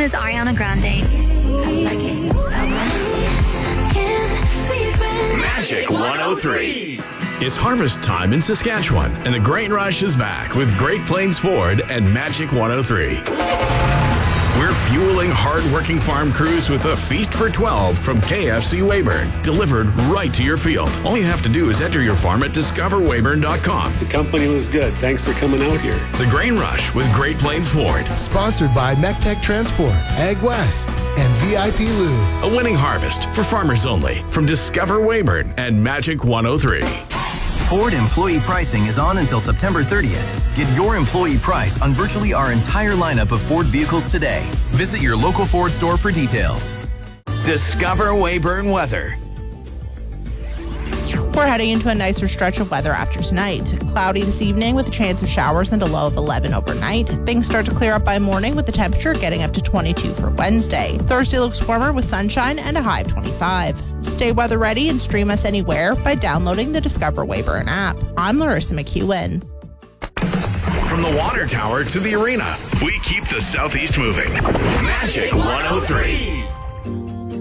is Ariana Grande. I like it. Magic 103. It's harvest time in Saskatchewan, and the Grain Rush is back with Great Plains Ford and Magic 103. We're fueling hard-working farm crews with a feast for 12 from KFC Weyburn, delivered right to your field. All you have to do is enter your farm at discoverweyburn.com. The company was good. Thanks for coming out here. The Grain Rush with Great Plains Ford. Sponsored by MechTech Transport, Ag West, and VIP Lube. A winning harvest for farmers only from Discover Weyburn and Magic 103. Ford employee pricing is on until September 30th. Get your employee price on virtually our entire lineup of Ford vehicles today. Visit your local Ford store for details. Discover Weyburn weather. We're heading into a nicer stretch of weather after tonight. Cloudy this evening with a chance of showers and a low of 11 overnight. Things start to clear up by morning with the temperature getting up to 22 for Wednesday. Thursday looks warmer with sunshine and a high of 25. Stay weather ready and stream us anywhere by downloading the Discover Weyburn app. I'm Larissa McEwen. From the water tower to the arena, we keep the Southeast moving. Magic 103.